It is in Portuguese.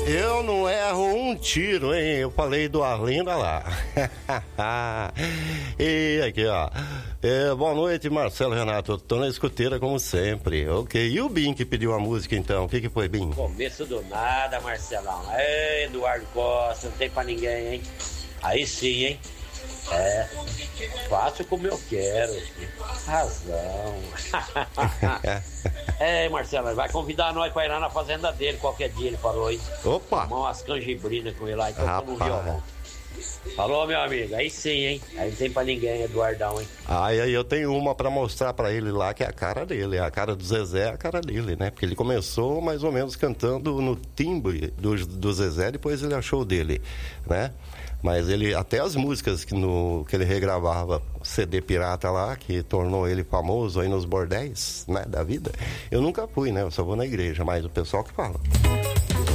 Eu não erro um tiro, hein? Eu falei do Arlindo, olha lá. E aqui, ó. Boa noite, Marcelo Renato. Tô na escuteira como sempre. Ok. E o Bim que pediu a música então? O que foi, Bim? Começo do nada, Marcelão. Eduardo Costa, não tem pra ninguém, hein? Aí sim, hein? Faço como eu quero. Razão. Marcelo, vai convidar nós pra ir lá na fazenda dele qualquer dia, ele falou isso. Opa! Tomar umas canjibrinas com ele lá e tocando um violão. Falou, meu amigo, aí sim, hein? Aí não tem pra ninguém, Eduardão, hein? Aí eu tenho uma pra mostrar pra ele lá, que é a cara dele. A cara do Zezé é a cara dele, né? Porque ele começou mais ou menos cantando no timbre do Zezé, depois ele achou dele, né? Mas ele, até as músicas que ele regravava, CD pirata lá, que tornou ele famoso aí nos bordéis, né, da vida, eu nunca fui, né? Eu só vou na igreja, mas o pessoal que fala.